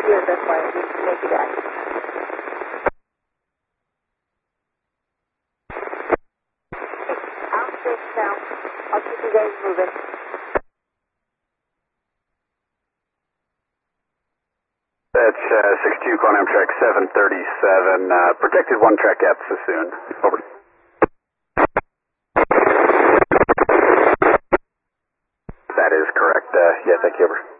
Yeah, that's fine. We can make it active. I'll stay down. I'll keep you guys moving. That's 62 calling Amtrak 737. Protected one track at Sassoon. Over. That is correct. Yeah, thank you. Over.